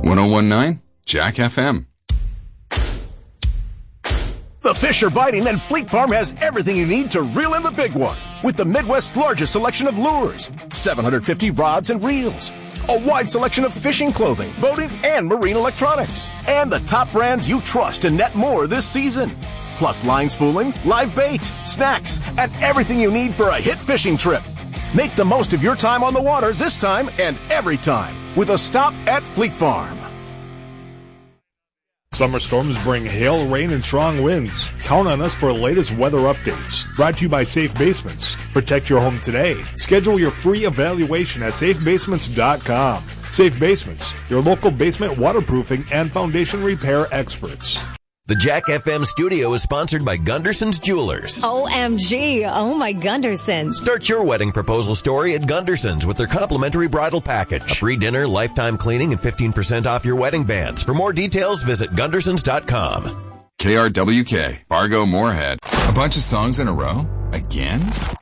1019 Jack FM. The fish are biting, and Fleet Farm has everything you need to reel in the big one. With the Midwest's largest selection of lures, 750 rods and reels, a wide selection of fishing clothing, boating, and marine electronics, and the top brands you trust to net more this season. Plus line spooling, live bait, snacks, and everything you need for a hit fishing trip. Make the most of your time on the water this time and every time with a stop at Fleet Farm. Summer storms bring hail, rain, and strong winds. Count on us for the latest weather updates. Brought to you by Safe Basements. Protect your home today. Schedule your free evaluation at safebasements.com. Safe Basements, your local basement waterproofing and foundation repair experts. The Jack FM studio is sponsored by Gunderson's Jewelers. OMG. Oh, my Gundersons. Start your wedding proposal story at Gunderson's with their complimentary bridal package. A free dinner, lifetime cleaning, and 15% off your wedding bands. For more details, visit Gundersons.com. KRWK, Fargo Moorhead. A bunch of songs in a row? Again?